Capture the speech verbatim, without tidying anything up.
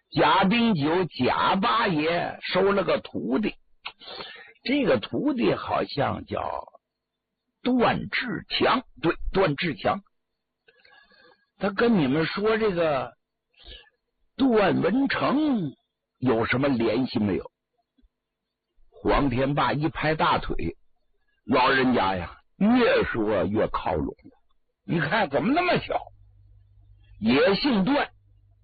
贾丁九贾八爷收了个徒弟，这个徒弟好像叫段志强，对，段志强。他跟你们说这个段文成有什么联系没有？黄天霸一拍大腿，老人家呀，越说越靠拢了。你看怎么那么巧？也姓段，